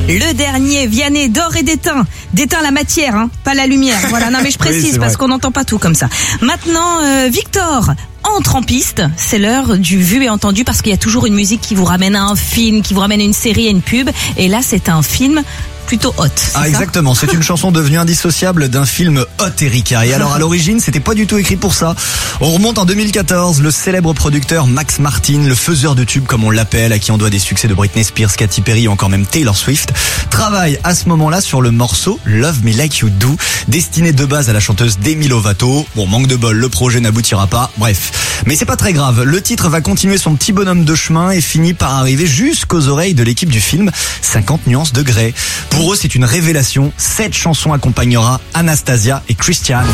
Le dernier, Vianney, d'or et d'étain. D'éteint la matière, hein, pas la lumière. Voilà, non mais je précise Oui, parce qu'on n'entend pas tout comme ça. Maintenant, Victor entre en piste. C'est l'heure du vu et entendu parce qu'il y a toujours une musique qui vous ramène à un film, qui vous ramène à une série, à une pub. Et là, c'est un film plutôt hot. Ah exactement, c'est une chanson devenue indissociable d'un film hot, Erika. Et alors à l'origine, c'était pas du tout écrit pour ça. On remonte en 2014, le célèbre producteur Max Martin, le faiseur de tubes comme on l'appelle, à qui on doit des succès de Britney Spears, Katy Perry ou encore même Taylor Swift, travaille à ce moment-là sur le morceau Love Me Like You Do, destiné de base à la chanteuse Demi Lovato. Bon, manque de bol, le projet n'aboutira pas, bref. Mais c'est pas très grave, le titre va continuer son petit bonhomme de chemin et finit par arriver jusqu'aux oreilles de l'équipe du film 50 nuances de Grey. Pour eux, c'est une révélation. Cette chanson accompagnera Anastasia et Christian.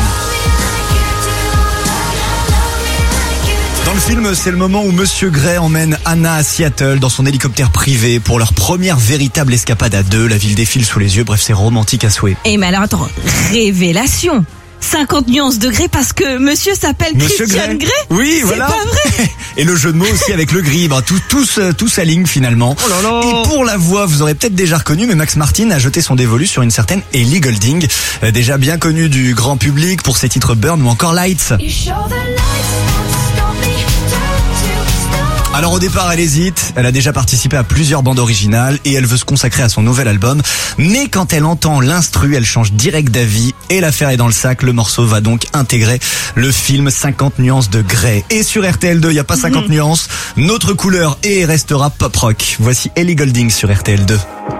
Dans le film, c'est le moment où Monsieur Grey emmène Anna à Seattle dans son hélicoptère privé pour leur première véritable escapade à deux. La ville défile sous les yeux, bref, c'est romantique à souhait. Eh mais alors attends, révélation 50 nuances de Grey parce que monsieur s'appelle Monsieur Christian Grey. Oui, c'est voilà. Pas vrai. Et le jeu de mots aussi avec le gris. Bah, tout s'aligne finalement. Oh là là. Et pour la voix, vous aurez peut-être déjà reconnu, mais Max Martin a jeté son dévolu sur une certaine Ellie Goulding, déjà bien connue du grand public pour ses titres Burn ou encore Lights. Alors au départ, elle hésite, elle a déjà participé à plusieurs bandes originales et elle veut se consacrer à son nouvel album. Mais quand elle entend l'instru, elle change direct d'avis et l'affaire est dans le sac. Le morceau va donc intégrer le film 50 nuances de Grey. Et sur RTL2, il n'y a pas 50 nuances, notre couleur et restera pop rock. Voici Ellie Goulding sur RTL2.